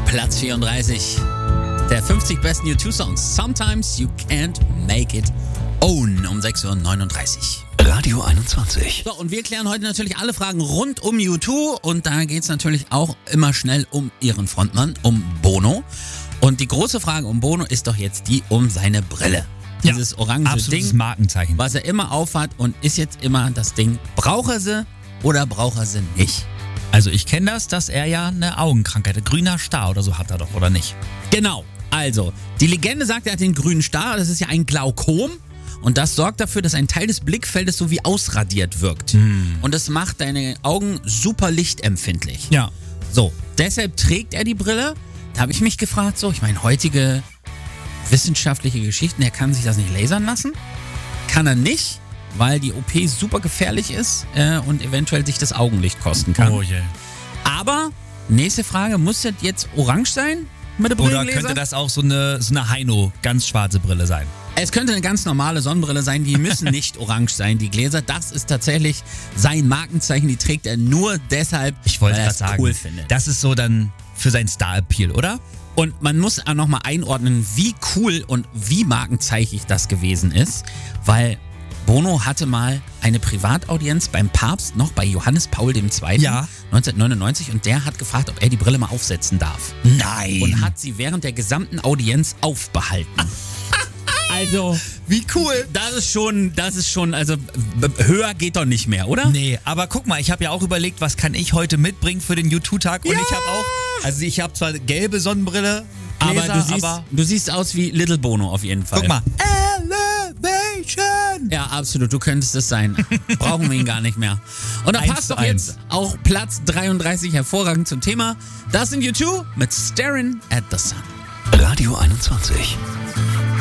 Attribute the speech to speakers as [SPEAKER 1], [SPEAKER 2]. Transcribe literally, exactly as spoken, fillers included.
[SPEAKER 1] Platz vierunddreißig der fünfzig besten U zwei Songs. Sometimes you can't make it own um sechs Uhr neununddreißig.
[SPEAKER 2] Radio einundzwanzig.
[SPEAKER 1] So, und wir klären heute natürlich alle Fragen rund um U zwei und da geht es natürlich auch immer schnell um ihren Frontmann, um Bono. Und die große Frage um Bono ist doch jetzt die um seine Brille. Dieses
[SPEAKER 3] ja,
[SPEAKER 1] orange
[SPEAKER 3] absolutes
[SPEAKER 1] Ding,
[SPEAKER 3] Markenzeichen.
[SPEAKER 1] was er immer aufhat und ist jetzt immer das Ding, braucht er sie oder braucht er sie nicht?
[SPEAKER 3] Also ich kenne das, dass er ja eine Augenkrankheit hat. Grüner Star oder so hat er doch, oder nicht?
[SPEAKER 1] Genau. Also, die Legende sagt, er hat den grünen Star. Das ist ja ein Glaukom. Und das sorgt dafür, dass ein Teil des Blickfeldes so wie ausradiert wirkt.
[SPEAKER 3] Hm.
[SPEAKER 1] Und das macht deine Augen super lichtempfindlich.
[SPEAKER 3] Ja.
[SPEAKER 1] So, deshalb trägt er die Brille. Da habe ich mich gefragt, so, ich meine, heutige wissenschaftliche Geschichten, er kann sich das nicht lasern lassen. Kann er nicht, weil die O P super gefährlich ist äh, und eventuell sich das Augenlicht kosten kann.
[SPEAKER 3] Oh je.
[SPEAKER 1] Aber, nächste Frage, muss das jetzt orange sein mit der
[SPEAKER 3] Oder
[SPEAKER 1] Brillengläser?
[SPEAKER 3] könnte das auch so eine, so eine Heino, ganz schwarze Brille sein?
[SPEAKER 1] Es könnte eine ganz normale Sonnenbrille sein, die müssen nicht orange sein, die Gläser. Das ist tatsächlich sein Markenzeichen, die trägt er nur deshalb,
[SPEAKER 3] Ich wollte
[SPEAKER 1] weil er
[SPEAKER 3] gerade
[SPEAKER 1] es
[SPEAKER 3] sagen,
[SPEAKER 1] cool findet.
[SPEAKER 3] das ist so dann für sein Star-Appeal, oder?
[SPEAKER 1] Und man muss auch nochmal einordnen, wie cool und wie markenzeichig das gewesen ist, weil Bono hatte mal eine Privataudienz beim Papst, noch bei Johannes Paul der Zweite.
[SPEAKER 3] Ja.
[SPEAKER 1] neunzehnhundertneunundneunzig, und der hat gefragt, ob er die Brille mal aufsetzen darf.
[SPEAKER 3] Nein.
[SPEAKER 1] Und hat sie während der gesamten Audienz aufbehalten. Also,
[SPEAKER 3] Wie cool.
[SPEAKER 1] das ist schon, das ist schon, also b- höher geht doch nicht mehr, oder?
[SPEAKER 3] Nee, aber guck mal, ich habe ja auch überlegt, was kann ich heute mitbringen für den U zwei Tag und
[SPEAKER 1] Ja.
[SPEAKER 3] ich habe auch, also ich habe zwar gelbe Sonnenbrille, Gläser,
[SPEAKER 1] aber, du siehst,
[SPEAKER 3] aber
[SPEAKER 1] du siehst aus wie Little Bono auf jeden Fall.
[SPEAKER 3] guck mal. Elevation.
[SPEAKER 1] Ja, absolut, du könntest es sein. Brauchen wir ihn gar nicht mehr. Und da
[SPEAKER 3] Eins
[SPEAKER 1] passt
[SPEAKER 3] zu
[SPEAKER 1] doch jetzt auch Platz dreiunddreißig hervorragend zum Thema. Das sind U zwei mit Staring at the Sun.
[SPEAKER 2] Radio einundzwanzig.